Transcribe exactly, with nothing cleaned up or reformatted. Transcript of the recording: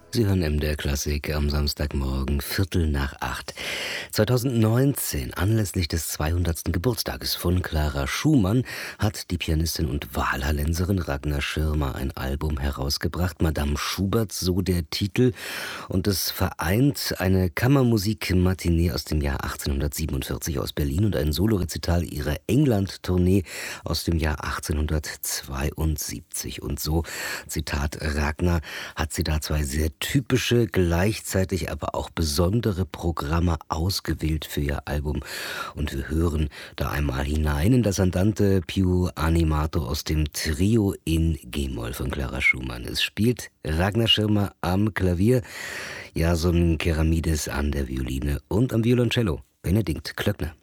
Sie hören M D R Klassik am Samstagmorgen, Viertel nach acht. zweitausendneunzehn, anlässlich des zweihundertsten Geburtstages von Clara Schumann, hat die Pianistin und Walhallenserin Ragnar Schirmer ein Album herausgebracht, Madame Schubert, so der Titel. Und es vereint eine Kammermusik-Matinee aus dem Jahr achtzehnhundertsiebenundvierzig aus Berlin und ein Solorezital ihrer England-Tournee aus dem Jahr achtzehnhundertzweiundsiebzig. Und so, Zitat Ragnar, hat sie da zwei sehr typische, gleichzeitig aber auch besondere Programme ausgewählt für ihr Album. Und wir hören da einmal hinein in das Andante più animato aus dem Trio in G-Moll von Clara Schumann. Es spielt Ragnar Schirmer am Klavier, Jason Keramides an der Violine und am Violoncello Benedikt Klöckner.